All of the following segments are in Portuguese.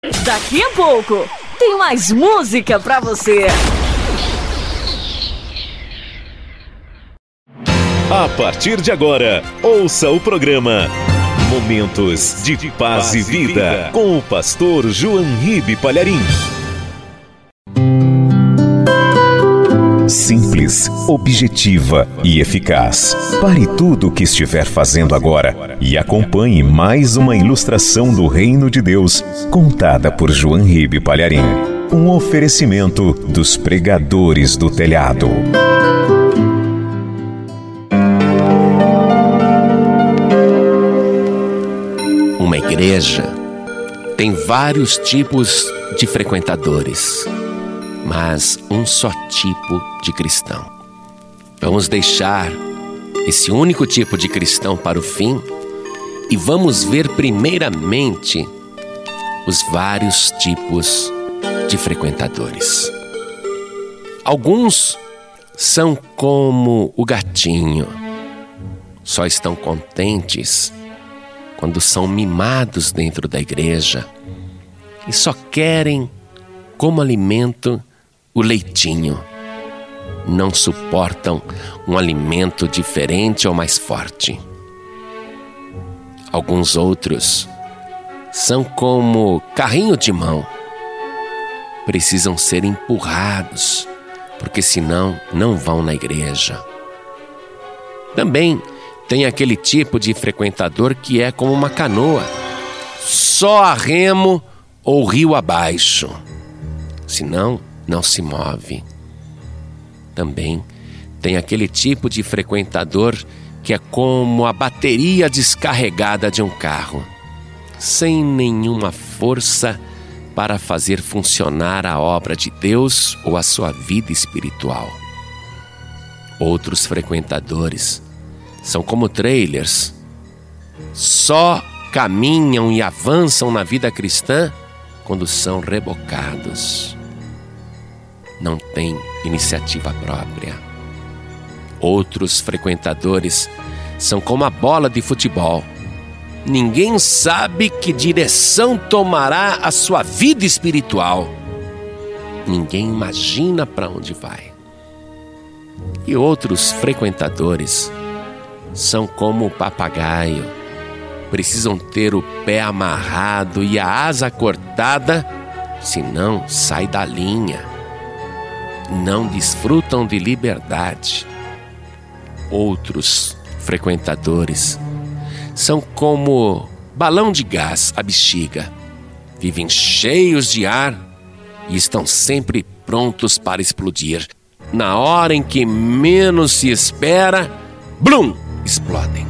Daqui a pouco tem mais música pra você. A partir de agora, ouça o programa Momentos de Paz e Vida com o pastor João Ribe Palharim. Simples, objetiva e eficaz. Pare tudo o que estiver fazendo agora e acompanhe mais uma ilustração do Reino de Deus, contada por João Ribe Palharim. Um oferecimento dos pregadores do telhado. Uma igreja tem vários tipos de frequentadores, mas um só tipo de cristão. Vamos deixar esse único tipo de cristão para o fim e vamos ver primeiramente os vários tipos de frequentadores. Alguns são como o gatinho, só estão contentes quando são mimados dentro da igreja e só querem como alimento o leitinho. Não suportam um alimento diferente ou mais forte. Alguns outros são como carrinho de mão. Precisam ser empurrados, porque senão não vão na igreja. Também tem aquele tipo de frequentador que é como uma canoa, só a remo ou rio abaixo, senão não se move. Também tem aquele tipo de frequentador que é como a bateria descarregada de um carro, sem nenhuma força para fazer funcionar a obra de Deus ou a sua vida espiritual. Outros frequentadores são como trailers, só caminham e avançam na vida cristã quando são rebocados. Não tem iniciativa própria. Outros frequentadores são como a bola de futebol. Ninguém sabe que direção tomará a sua vida espiritual. Ninguém imagina para onde vai. E outros frequentadores são como o papagaio. Precisam ter o pé amarrado e a asa cortada, senão sai da linha. Não desfrutam de liberdade. Outros frequentadores são como balão de gás à bexiga. Vivem cheios de ar e estão sempre prontos para explodir. Na hora em que menos se espera, blum, explodem.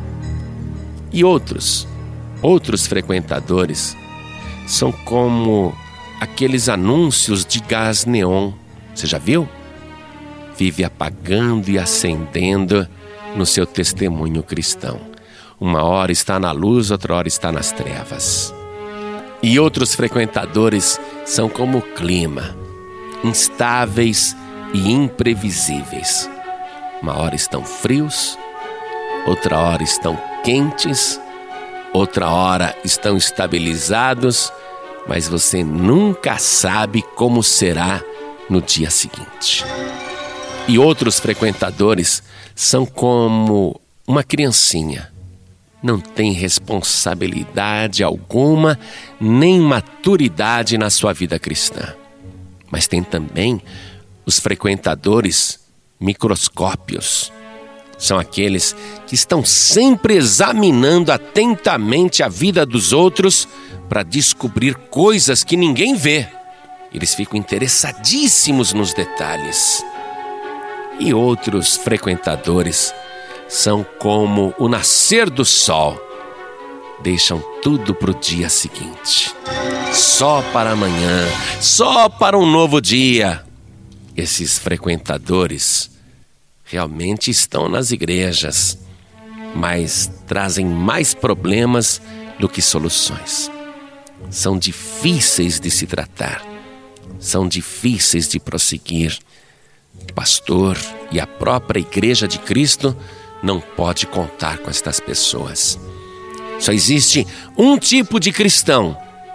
E outros frequentadores são como aqueles anúncios de gás neon. Você já viu? Vive apagando e acendendo no seu testemunho cristão. Uma hora está na luz, outra hora está nas trevas. E outros frequentadores são como o clima, instáveis e imprevisíveis. Uma hora estão frios, outra hora estão quentes, outra hora estão estabilizados, mas você nunca sabe como será no dia seguinte. E outros frequentadores são como uma criancinha. Não tem responsabilidade alguma, nem maturidade na sua vida cristã. Mas tem também os frequentadores microscópios. São aqueles que estão sempre examinando atentamente a vida dos outros para descobrir coisas que ninguém vê. Eles ficam interessadíssimos nos detalhes. E outros frequentadores são como o nascer do sol. Deixam tudo para o dia seguinte. Só para amanhã, só para um novo dia. Esses frequentadores realmente estão nas igrejas, mas trazem mais problemas do que soluções. São difíceis de se tratar. São difíceis de prosseguir. O pastor e a própria Igreja de Cristo não pode contar com estas pessoas. Só existe um tipo de cristão,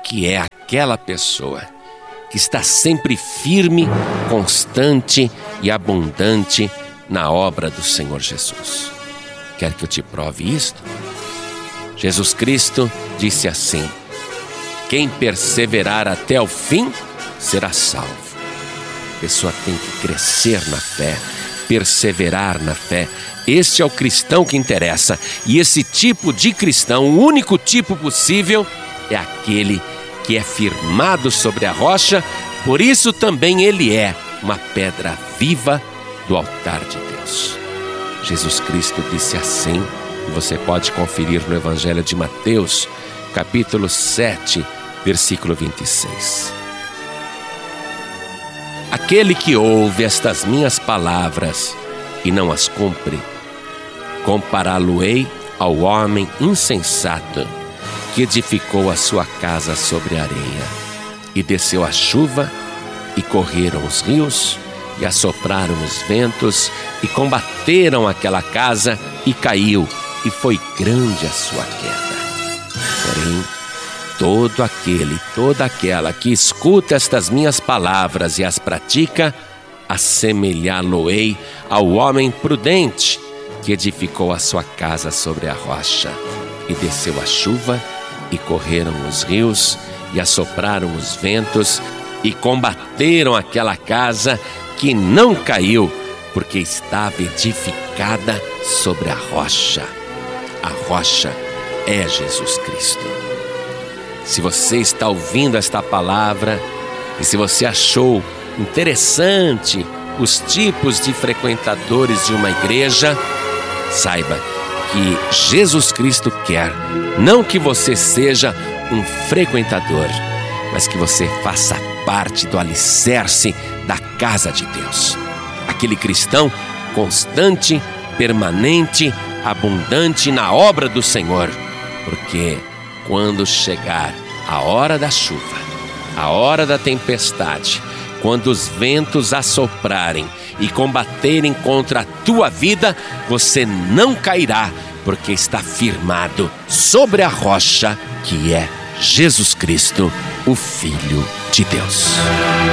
que é aquela pessoa que está sempre firme, constante e abundante na obra do Senhor Jesus. Quer que eu te prove isto? Jesus Cristo disse assim: quem perseverar até o fim será salvo. A pessoa tem que crescer na fé, perseverar na fé. Este é o cristão que interessa. E esse tipo de cristão, o único tipo possível, é aquele que é firmado sobre a rocha. Por isso também ele é uma pedra viva do altar de Deus. Jesus Cristo disse assim, e você pode conferir no Evangelho de Mateus, capítulo 7, versículo 26. Aquele que ouve estas minhas palavras e não as cumpre, compará-lo-ei ao homem insensato que edificou a sua casa sobre a areia. E desceu a chuva, e correram os rios, e assopraram os ventos, e combateram aquela casa, e caiu, e foi grande a sua queda. Porém, todo aquele, toda aquela que escuta estas minhas palavras e as pratica, assemelhá-lo-ei ao homem prudente, que edificou a sua casa sobre a rocha. E desceu a chuva, e correram os rios, e assopraram os ventos, e combateram aquela casa, que não caiu, porque estava edificada sobre a rocha. A rocha é Jesus Cristo. Se você está ouvindo esta palavra, e se você achou interessante os tipos de frequentadores de uma igreja, saiba que Jesus Cristo quer, não que você seja um frequentador, mas que você faça parte do alicerce da casa de Deus. Aquele cristão constante, permanente, abundante na obra do Senhor. Porque quando chegar a hora da chuva, a hora da tempestade, quando os ventos assoprarem e combaterem contra a tua vida, você não cairá, porque está firmado sobre a rocha, que é Jesus Cristo, o Filho de Deus.